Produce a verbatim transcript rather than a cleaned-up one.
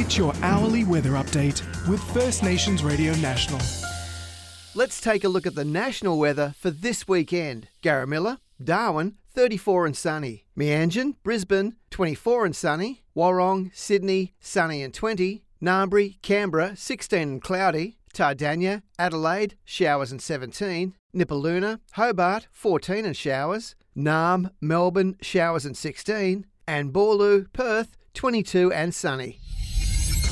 Get your hourly weather update with First Nations Radio National. Let's take a look at the national weather for this weekend. Garamilla, Darwin, thirty-four and sunny. Meanjin, Brisbane, twenty-four and sunny. Warrong, Sydney, sunny and twenty. Narmbri, Canberra, sixteen and cloudy. Tardania, Adelaide, showers and seventeen. Nipaluna, Hobart, fourteen and showers. Narm, Melbourne, showers and sixteen. And Boorloo, Perth, twenty-two and sunny.